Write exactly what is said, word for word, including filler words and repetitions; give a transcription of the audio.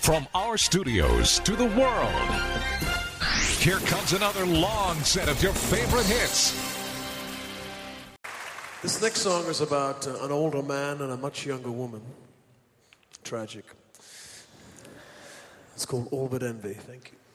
From our studios to the world, here comes another long set of your favorite hits. This next song is about uh, an older man and a much younger woman. Tragic. It's called All But Envy. Thank you.